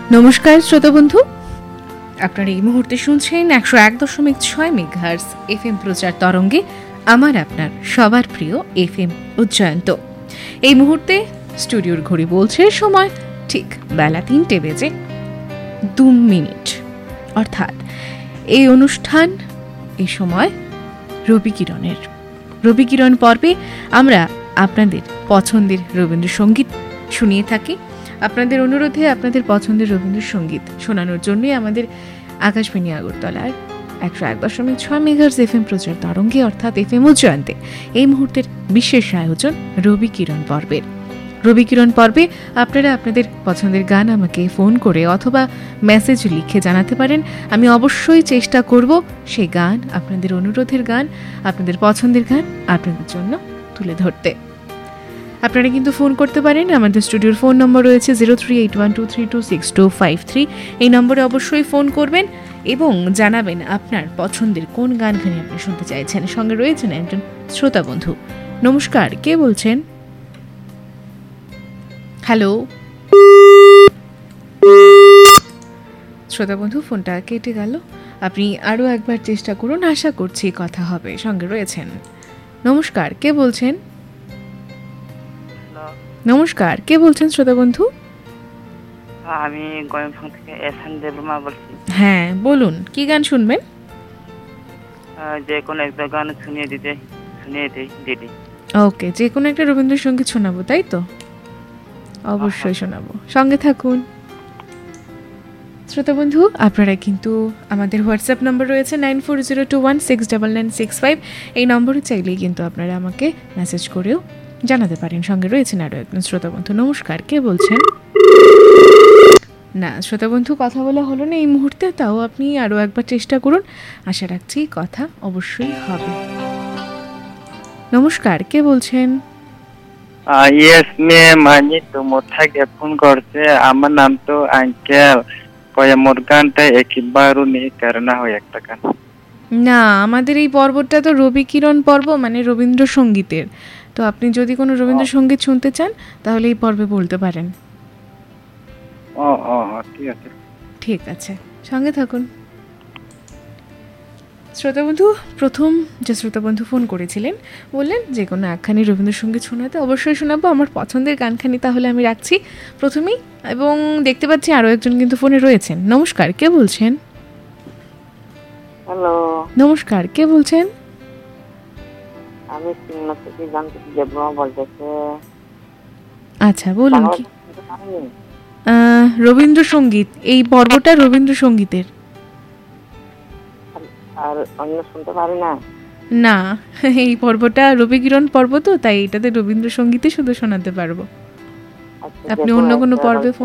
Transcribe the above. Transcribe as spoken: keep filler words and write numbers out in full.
নমস্কার শ্রোতা বন্ধু, আপনারা এই মুহূর্তে শুনছেন একশো এক দশমিক ছয় মেগাহার্টজ এফ এম প্রচার তরঙ্গে আমার আপনার সবার প্রিয় এফ এম উজ্জয়ন্ত। এই মুহূর্তে স্টুডিওর ঘড়ি বলছে সময় ঠিক বেলা তিনটে বেজে দু মিনিট, অর্থাৎ এই অনুষ্ঠান এই সময় রবি কিরণের। রবি কিরণ পর্বে আমরা আপনাদের পছন্দের রবীন্দ্রসঙ্গীত শুনিয়ে থাকি। আপনাদের অনুরোধে আপনাদের পছন্দের রবীন্দ্রসঙ্গীত শোনানোর জন্যই আমাদের আকাশবাণী আগরতলার একশো এক দশমিক ছয় মেগাহার্টজ এফ এম প্রচার তরঙ্গে অর্থাৎ এফ এম উজ্জয়ন্তে এই মুহূর্তের বিশেষ আয়োজন রবি কিরণ পর্বের। রবি কিরণ পর্বে আপনারা আপনাদের পছন্দের গান আমাকে ফোন করে অথবা মেসেজ লিখে জানাতে পারেন। আমি অবশ্যই চেষ্টা করব সেই গান, আপনাদের অনুরোধের গান, আপনাদের পছন্দের গান আপনাদের জন্য তুলে ধরতে। আপনারা কিন্তু ফোন করতে পারেন। আমাদের স্টুডিওর ফোন নম্বর রয়েছে zero three eight one two three two six two five three. এই নম্বরে অবশ্যই ফোন করবেন এবং জানাবেন আপনার পছন্দের কোন গানখানি আপনি শুনতে চাইছেন। সঙ্গে রয়েছেন একজন শ্রোতা বন্ধু। নমস্কার, কে বলছেন? হ্যালো শ্রোতা বন্ধু, ফোনটা কেটে গেল। আপনি আরও একবার চেষ্টা করুন, আশা করছি কথা হবে। সঙ্গে রয়েছেন। নমস্কার, কে বলছেন? নমস্কার, কে বলছেন শ্রোতা বন্ধু? আমি গয়মফং থেকে এহসান দেবমা বলছি। হ্যাঁ বলুন, কি গান শুনবেন? যে কোনো একটা গান শুনিয়ে দিতে শুনিয়ে দিই দিদি। ওকে, যে কোনো একটা রবীন্দ্রসঙ্গীত শোনাবো, তাই তো? অবশ্যই শোনাবো, সঙ্গে থাকুন। শ্রোতা বন্ধু, আপনারা কিন্তু আমাদের হোয়াটসঅ্যাপ নম্বর রয়েছে nine four zero two one six double nine six five. এই নম্বরে চাইলেই কিন্তু আপনারা আমাকে মেসেজ করেও জানাতে পারেন। সঙ্গে রয়েছেন আরও একজন শ্রোতা বন্ধু। নমস্কার, কে বলছেন? না, শ্রোতা বন্ধু কথা বলা হলো না এই মুহূর্তে, তাও আপনি আরও একবার চেষ্টা করুন, আশা রাখছি কথা অবশ্যই হবে। নমস্কার, কে বলছেন? ইয়েস ম্যাম, আমি তো মোথাকে ফোন করছে। আমার নাম তো আঙ্কেল। কয়ে মোর গানটা একবারও নেই কারণ হয় একটা গান। না, আমাদের এই পর্বটা তো রবি কিরণ পর্ব, মানে রবীন্দ্রসঙ্গীতের। তো আপনি যদি কোনো রবীন্দ্রসঙ্গীত শুনতে চান তাহলে এই পর্বে বলতে পারেন। ও ও ঠিক আছে ঠিক আছে, সঙ্গে থাকুন। শ্রোতা বন্ধু, প্রথম যে শ্রোতা বন্ধু ফোন করেছিলেন বললেন যে কোনো একখানি রবীন্দ্রসঙ্গীত শোনাতে। অবশ্যই শোনাবো, আমার পছন্দের গানখানি তাহলে আমি রাখছি প্রথমেই। এবং দেখতে পাচ্ছি আরও একজন কিন্তু ফোনে রয়েছেন। নমস্কার, কে বলছেন? হ্যালো, নমস্কার, কে বলছেন? আমি সিংলা থেকে জানতে দেবমা বলতেছে। আচ্ছা বলুন, কি রবীন্দ্রসঙ্গীত? এই পর্বটা রবীন্দ্রসঙ্গীতের। আর অন্য শুনতে পারি না। না, এই পর্বটা রবি কিরণ পর্ব, তো তাই এটাতে রবীন্দ্রসঙ্গীতে শুধু শোনাতে পারবো। আপনি অন্য কোনো পর্বে